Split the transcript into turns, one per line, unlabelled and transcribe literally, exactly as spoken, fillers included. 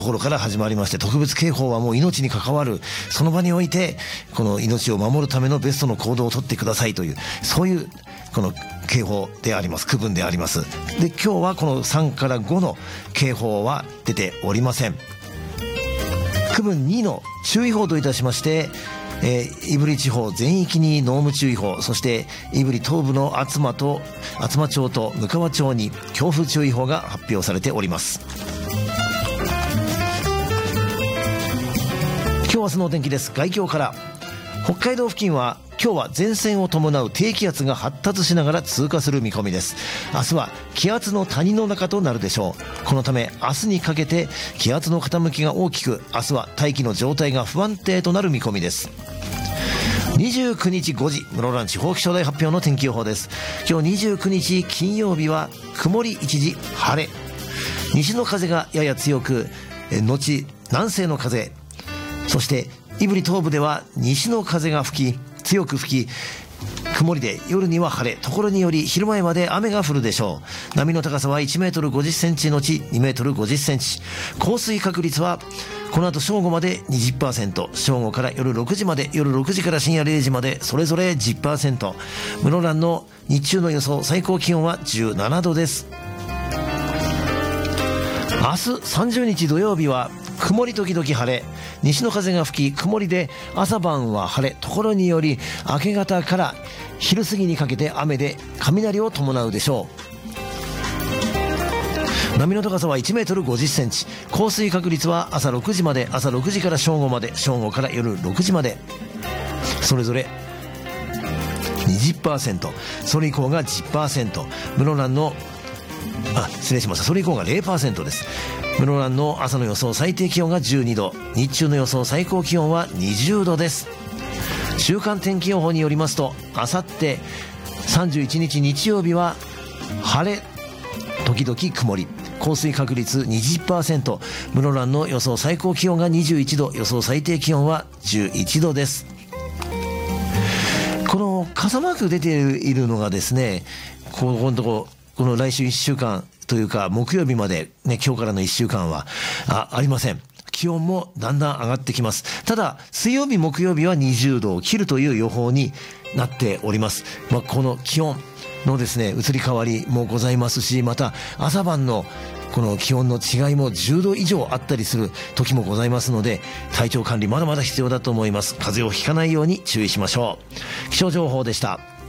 ところから始まりまして、特別警報はもう命に関わる、その場においてこの命を守るためのベストの行動をとってくださいという、そういうこの警報であります。区分であります。で、今日はこのさんからごの警報は出ておりません。区分にの注意報といたしまして、えー、胆振地方全域に濃霧注意報、そして胆振東部の厚真と厚真町と向川町に強風注意報が発表されております。今日明日のお天気です。外境から。北海道付近は今日は前線を伴う低気圧が発達しながら通過する見込みです。明日は気圧の谷の中となるでしょう。このため明日にかけて気圧の傾きが大きく、明日は大気の状態が不安定となる見込みです。にじゅうくにちごじ、室蘭地方気象台発表の天気予報です。今日にじゅうくにち金曜日は曇り一時晴れ、西の風がやや強く、後南西の風、そして胆振東部では西の風が吹き強く吹き、曇りで夜には晴れ、ところにより昼前まで雨が降るでしょう。波の高さはいちメートルごじゅっセンチのちにメートルごじゅっセンチ、降水確率はこの後正午まで にじゅっパーセント、 正午から夜ろくじまで、夜ろくじから深夜れいじまでそれぞれ じゅっパーセント。 室蘭の日中の予想最高気温はじゅうななどです。明日さんじゅうにち土曜日は曇り時々晴れ、西の風が吹き曇りで朝晩は晴れ、ところにより明け方から昼過ぎにかけて雨で雷を伴うでしょう。波の高さはいちメートルごじゅっセンチ、降水確率は朝ろくじまで、朝ろくじから正午まで、正午から夜ろくじまでそれぞれ にじゅっパーセント、 それ以降が じゅっパーセント。 室蘭のあ失礼しました、それ以降が ゼロパーセント です。室蘭の朝の予想最低気温がじゅうにど、日中の予想最高気温はにじゅうどです。週間天気予報によりますと、あさってさんじゅういちにち日曜日は晴れ時々曇り、降水確率 にじゅっパーセント、 室蘭の予想最高気温がにじゅういちど、予想最低気温はじゅういちどです。この傘マーク出ているのがですね、ここのとここの来週いっしゅうかんというか木曜日まで、ね、今日からのいっしゅうかんは あ, ありません。気温もだんだん上がってきます。ただ水曜日木曜日はにじゅうどを切るという予報になっております。まあ、この気温のですね移り変わりもございますし、また朝晩のこの気温の違いもじゅうど以上あったりする時もございますので、体調管理まだまだ必要だと思います。風邪をひかないように注意しましょう。気象情報でした。